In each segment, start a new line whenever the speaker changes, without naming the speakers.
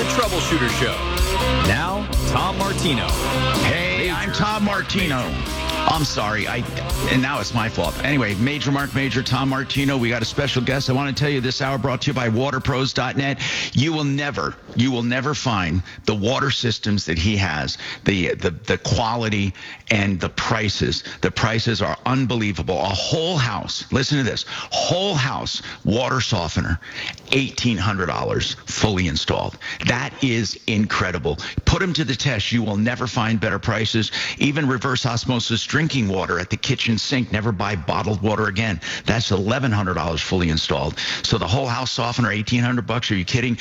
Troubleshooter Show. Now, Tom Martino.
Hey, I'm Tom Martino. I'm sorry. And now it's my fault. Anyway, Major Tom Martino. We got a special guest. I want to tell you this hour brought to you by waterpros.net. You will never find the water systems that he has, the quality and the prices. The prices are unbelievable. A whole house, listen to this, whole house water softener, $1,800 fully installed. That is incredible. Put them to the test. You will never find better prices. Even reverse osmosis drinking water at the kitchen sink. Never buy bottled water again. That's $1,100 fully installed. So the whole house softener, $1,800. Are you kidding?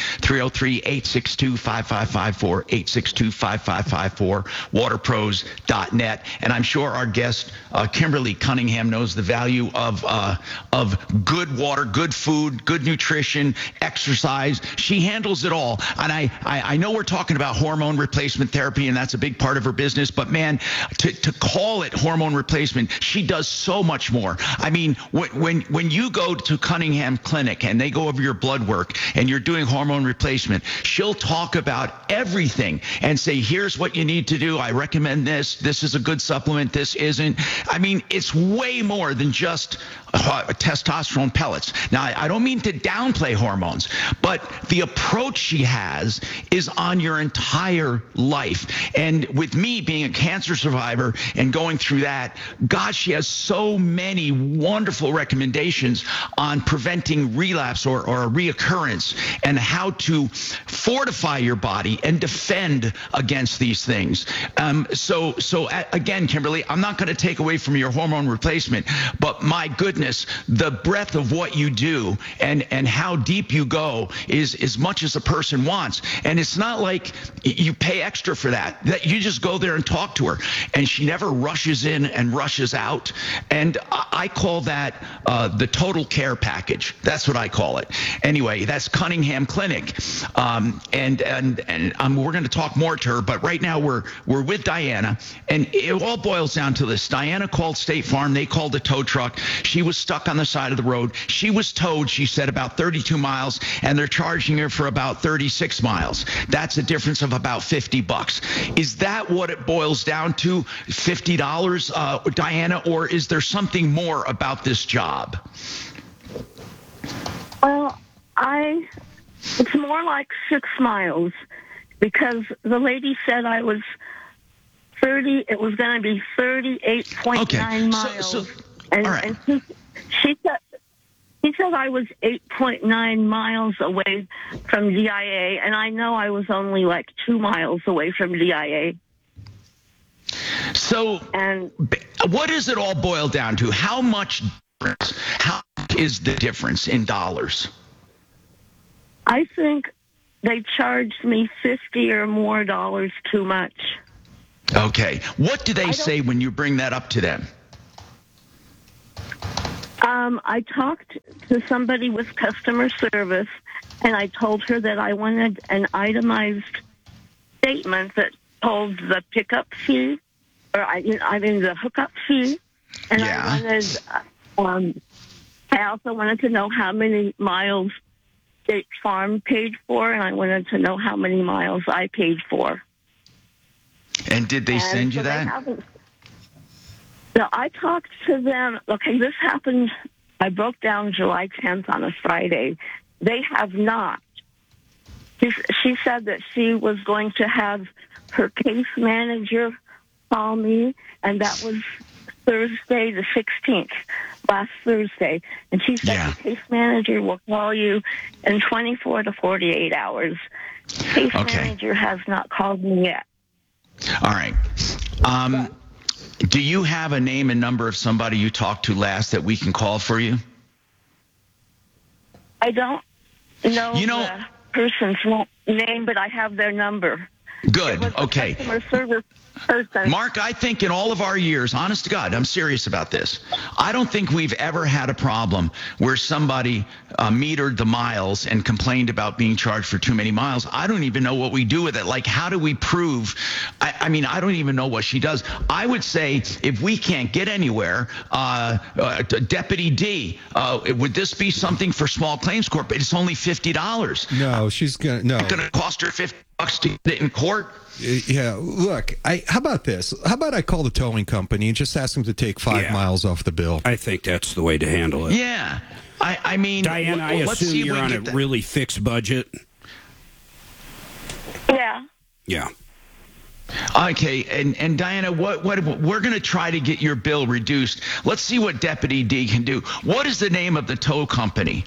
303-862-5554, 862-5554, waterpros.net. And I'm sure our guest, Kimberly Cunningham, knows the value of good water, good food, good nutrition, exercise. She handles it all. And I know we're talking about hormone replacement therapy, and that's a big part of her business. But, man, to call it hormone replacement, she does so much more. I mean, when you go to Cunningham Clinic and they go over your blood work and you're doing hormone replacement, she'll talk about everything and say, here's what you need to do. I recommend this. This is a good supplement. This isn't. I mean, it's way more than just testosterone pellets. Now, I don't mean to downplay hormones, but the approach she has is on your entire life. And with me being a cancer survivor and going through that, gosh, she has so many wonderful recommendations on preventing relapse or a reoccurrence and how to fortify your body and defend against these things. So again, Kimberly, I'm not going to take away from your hormone replacement, but my goodness, the breadth of what you do and how deep you go is as much as a person wants. And it's not like you pay extra for that you just go there and talk to her. And she never rushes in and rushes out. And I call that the total care package. That's what I call it. Anyway, that's Cunningham Clinic. And we're going to talk more to her, but right now we're with Diana, and it all boils down to this. Diana called State Farm. They called a tow truck. She was stuck on the side of the road. She was towed, she said, about 32 miles, and they're charging her for about 36 miles. That's a difference of about $50. Is that what it boils down to, $50, Diana, or is there something more about this job?
Well, it's more like 6 miles, because the lady said I was 30, it was going to be 38.9 miles.
So,
and,
all right.
And she said I was 8.9 miles away from DIA, and I know I was only like 2 miles away from DIA.
So, and what does it all boil down to? How much difference? How is the difference in dollars?
I think they charged me $50 or more too much.
Okay. What do they say when you bring that up to them?
I talked to somebody with customer service, and I told her that I wanted an itemized statement that told the pickup fee, or the hookup fee, and I wanted. I also wanted to know how many miles State Farm paid for, and I wanted to know how many miles I paid for.
And did they send you that?
No, I talked to them. Okay, this happened. I broke down July 10th on a Friday. They have not. She said that she was going to have her case manager call me, and that was Thursday the 16th, last Thursday. And she said the case manager will call you in 24 to 48 hours. Case manager has not called me yet.
All right. Do you have a name and number of somebody you talked to last that we can call for you?
I don't know the person's name, but I have their number.
Good.
It was
Okay.
a customer service person.
Mark, I think in all of our years, honest to God, I'm serious about this. I don't think we've ever had a problem where somebody metered the miles and complained about being charged for too many miles. I don't even know what we do with it. Like, how do we prove? I mean, I don't even know what she does. I would say if we can't get anywhere, Deputy D, would this be something for Small Claims Corp? It's only $50.
No, she's going to, no.
It's going to cost her $50 to get it in court.
Yeah, look, how about this? How about I call the towing company and just ask them to take 5 miles off the bill?
I think that's the way to handle it.
Yeah. I mean,
Diana, I
let's
assume
see if
you're
we
on
can
a
get that.
really fixed budget.
Yeah.
Yeah.
Okay, and Diana, what we're going to try to get your bill reduced. Let's see what Deputy D can do. What is the name of the tow company?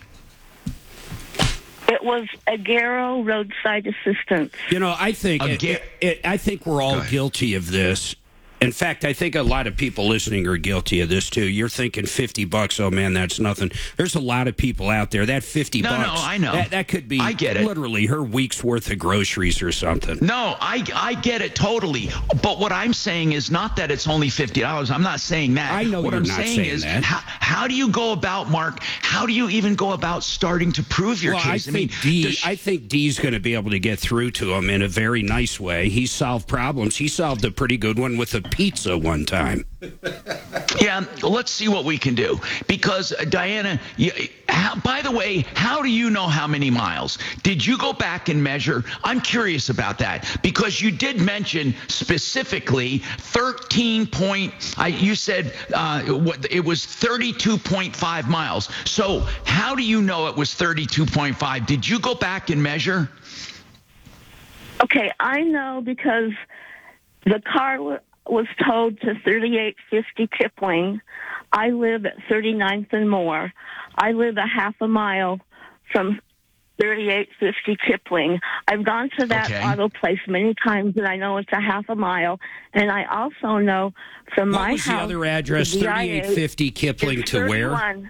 It was Agero Roadside Assistance.
You know, I think I think we're all guilty of this. In fact, I think a lot of people listening are guilty of this too. You're thinking $50, oh man, that's nothing. There's a lot of people out there. That $50,
No, I know.
That could be
I get it.
literally her week's worth of groceries or something.
No, I get it totally. But what I'm saying is not that it's only $50. I'm not saying that.
I know
what
you're
I'm
not
saying
saying
is,
that.
how do you go about, Mark? How do you even go about starting to prove your case?
I think D's going to be able to get through to him in a very nice way. He solved problems. He solved a pretty good one with a pizza one time.
Yeah, let's see what we can do. Because, Diana, by the way, how do you know how many miles? Did you go back and measure? I'm curious about that. Because you did mention specifically 13 point, you said it was 32.5 miles. So how do you know it was 32.5? Did you go back and measure?
Okay, I know because the car was towed to 3850 Kipling. I live at 39th and Moore. I live a half a mile from 3850 Kipling. I've gone to that auto place many times, and I know it's a half a mile. And I also know from my house.
What was the other address? 3850 Kipling to where?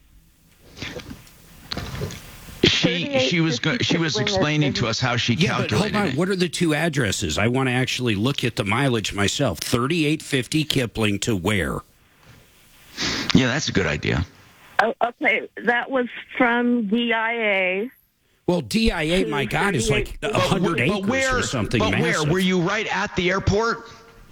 She was explaining to us how she calculated
but hold on.
it.
What are the two addresses? I want to actually look at the mileage myself. 3850 Kipling to where?
Yeah, that's a good idea.
Oh, okay, that was from DIA.
Well, DIA, my God, is like 100 acres or something
But
massive.
where? Were you right at the airport?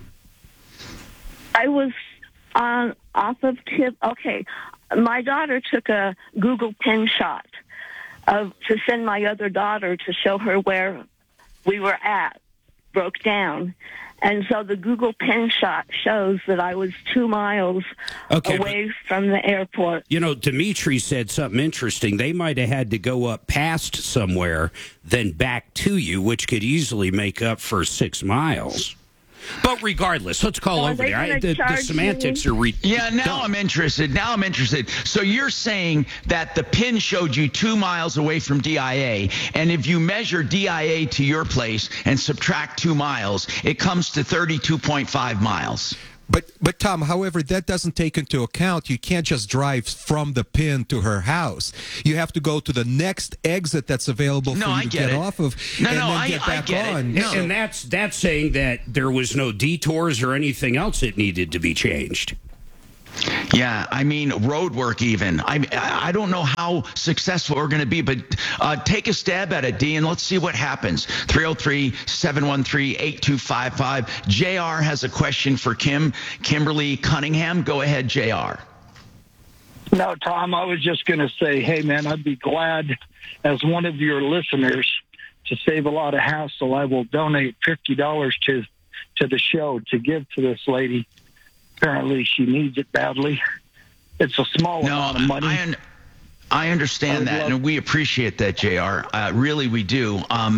I was off of Tip. Okay, my daughter took a Google pin shot to send my other daughter to show her where we were at, broke down. And so the Google pin shot shows that I was 2 miles away from the airport.
You know, Dimitri said something interesting. They might have had to go up past somewhere, then back to you, which could easily make up for 6 miles. But regardless, let's call over there. The semantics are
Yeah, now I'm interested. So you're saying that the pin showed you 2 miles away from DIA, and if you measure DIA to your place and subtract 2 miles, it comes to 32.5 miles.
But Tom, however, that doesn't take into account you can't just drive from the pin to her house. You have to go to the next exit that's available for you to get off of and then get back on.
And that's saying that there was no detours or anything else that needed to be changed.
Yeah, I mean, road work even. I don't know how successful we're going to be, but take a stab at it, D, and let's see what happens. 303-713-8255. JR has a question for Kimberly Cunningham. Go ahead, JR.
No, Tom, I was just going to say, hey, man, I'd be glad as one of your listeners to save a lot of hassle. I will donate $50 to the show to give to this lady. Apparently, she needs it badly. It's a small amount of money.
I understand that, and we appreciate that, JR. Really, we do.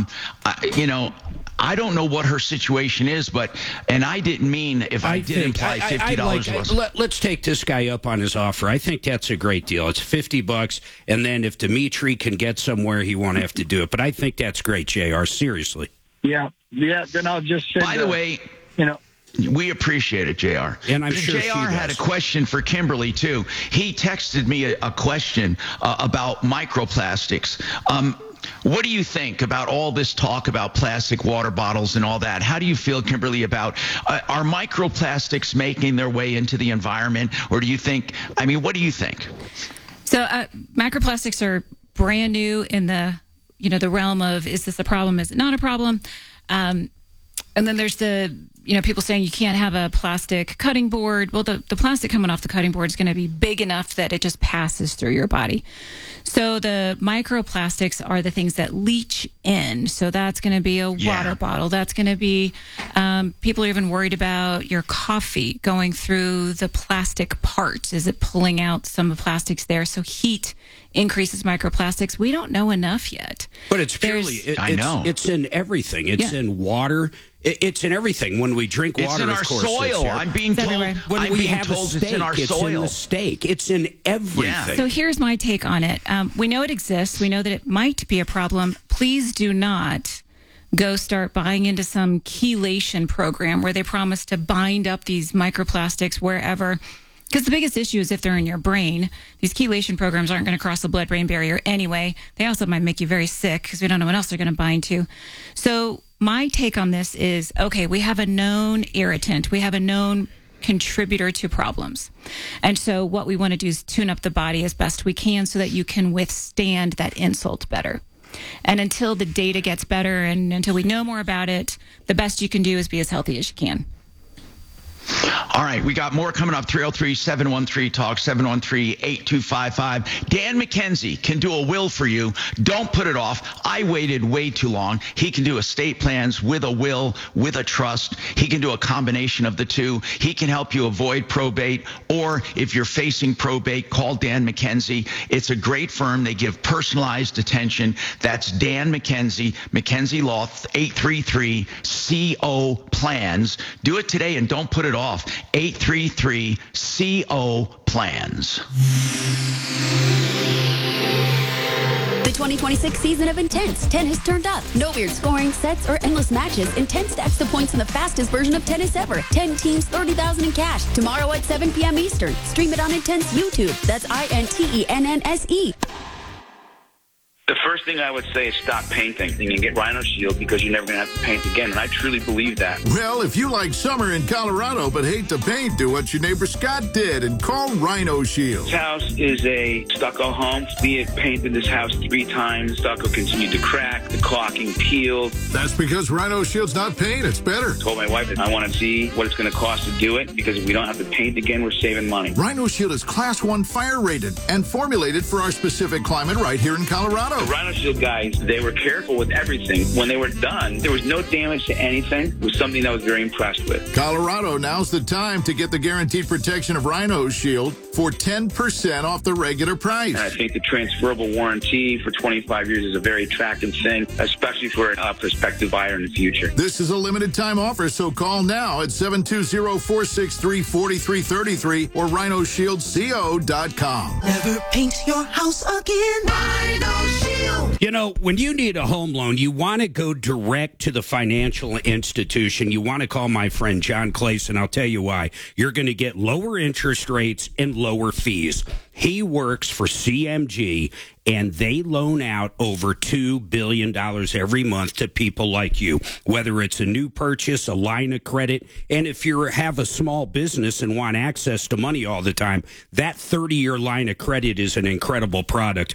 I don't know what her situation is, and I didn't mean if I did imply $50.
Let's take this guy up on his offer. I think that's a great deal. It's $50, and then if Dimitri can get somewhere, he won't have to do it. But I think that's great, JR. Seriously.
Yeah. Then I'll just say.
By the way, we appreciate it, JR.
And I'm sure
JR had a question for Kimberly, too. He texted me a question about microplastics. What do you think about all this talk about plastic water bottles and all that? How do you feel, Kimberly, about are microplastics making their way into the environment? Or do you think, what do you think?
So microplastics are brand new in the realm of, is this a problem? Is it not a problem? And then there's the, people saying you can't have a plastic cutting board. Well, the plastic coming off the cutting board is going to be big enough that it just passes through your body. So the microplastics are the things that leach in. So that's going to be a water bottle. That's going to be, people are even worried about your coffee going through the plastic part. Is it pulling out some of the plastics there? So heat increases microplastics. We don't know enough yet.
But it's purely, it's in everything. It's in water. It's in everything. When we drink water,
it's in our soil. I'm being told.
When we have a steak,
it's in our soil.
It's in the steak. It's in everything.
Yeah. So here's my take on it. We know it exists. We know that it might be a problem. Please do not go start buying into some chelation program where they promise to bind up these microplastics wherever. Because the biggest issue is if they're in your brain. These chelation programs aren't going to cross the blood-brain barrier anyway. They also might make you very sick because we don't know what else they're going to bind to. So my take on this is, okay, we have a known irritant. We have a known contributor to problems. And so what we want to do is tune up the body as best we can so that you can withstand that insult better. And until the data gets better and until we know more about it, the best you can do is be as healthy as you can.
All right, we got more coming up. 303-713-TALK, 713-8255. Dan McKenzie can do a will for you. Don't put it off. I waited way too long. He can do estate plans with a will, with a trust. He can do a combination of the two. He can help you avoid probate, or if you're facing probate, call Dan McKenzie. It's a great firm. They give personalized attention. That's Dan McKenzie, McKenzie Law, 833-CO plans. Do it today and don't put it off. 833-CO plans.
The 2026 season of Intense. 10 has turned up. No weird scoring, sets, or endless matches. Intense stacks the points in the fastest version of tennis ever. 10 teams, $30,000 in cash. Tomorrow at 7 p.m. Eastern. Stream it on Intense YouTube. That's INTENNSE.
The first thing I would say is stop painting and get Rhino Shield because you're never going to have to paint again. And I truly believe that.
Well, if you like summer in Colorado but hate to paint, do what your neighbor Scott did and call Rhino Shield.
This house is a stucco home. We had painted this house 3 times. Stucco continued to crack. The caulking peeled.
That's because Rhino Shield's not paint. It's better.
I told my wife that I want to see what it's going to cost to do it because if we don't have to paint again, we're saving money.
Rhino Shield is Class 1 fire rated and formulated for our specific climate right here in Colorado.
The Rhino Shield guys, they were careful with everything. When they were done, there was no damage to anything. It was something that I was very impressed with.
Colorado, now's the time to get the guaranteed protection of Rhino Shield for 10% off the regular price.
And I think the transferable warranty for 25 years is a very attractive thing, especially for a prospective buyer in the future.
This is a limited time offer, so call now at 720-463-4333 or rhinosshieldco.com.
Never paint your house again. Rhino Shield.
You know, when you need a home loan, you want to go direct to the financial institution. You want to call my friend John Clayson. I'll tell you why. You're going to get lower interest rates and lower fees. He works for CMG, and they loan out over $2 billion every month to people like you, whether it's a new purchase, a line of credit, and if you have a small business and want access to money all the time, that 30-year line of credit is an incredible product.